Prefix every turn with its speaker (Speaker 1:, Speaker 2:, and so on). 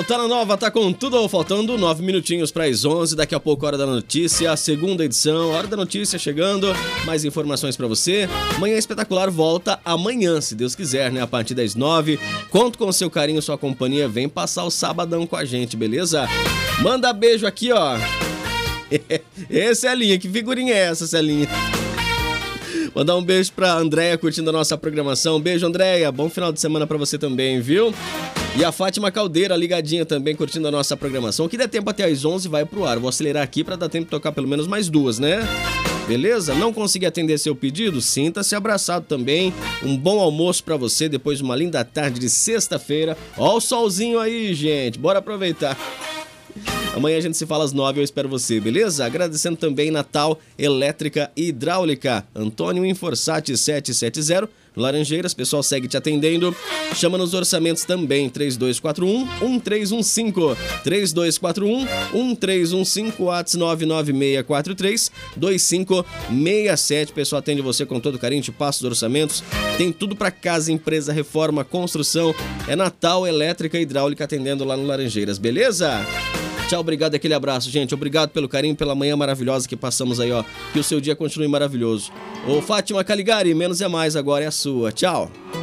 Speaker 1: Tá na Nova, tá com tudo, faltando 9 minutinhos para as 11, daqui a pouco Hora da Notícia, a segunda edição, Hora da Notícia chegando, mais informações para você. Manhã Espetacular volta amanhã, se Deus quiser, né, a partir das 9. Conto com o seu carinho, sua companhia, vem passar o sabadão com a gente, beleza? Manda beijo aqui, ó. Esse é a Celinha, que figurinha é essa, Celinha? Mandar um beijo pra Andréia curtindo a nossa programação. Beijo, Andréia, bom final de semana pra você também, viu? E a Fátima Caldeira ligadinha também, curtindo a nossa programação. O que der tempo até às 11 vai pro ar. Vou acelerar aqui pra dar tempo de tocar pelo menos mais duas, né? Beleza? Não consegui atender seu pedido? Sinta-se abraçado também. Um bom almoço pra você depois de uma linda tarde de sexta-feira. Ó o solzinho aí, gente. Bora aproveitar. Amanhã a gente se fala às 9, eu espero você, beleza? Agradecendo também Natal Elétrica e Hidráulica. Antônio Inforsati 770, Laranjeiras, pessoal segue te atendendo. Chama nos orçamentos também, 3241-1315. 3241-1315, WhatsApp 99643-2567. Pessoal atende você com todo carinho, te passa os orçamentos. Tem tudo para casa, empresa, reforma, construção. É Natal Elétrica e Hidráulica atendendo lá no Laranjeiras, beleza? Tchau, obrigado, aquele abraço, gente. Obrigado pelo carinho, pela manhã maravilhosa que passamos aí, ó. Que o seu dia continue maravilhoso. Ô, Fátima Caligari, menos é mais, agora é a sua. Tchau.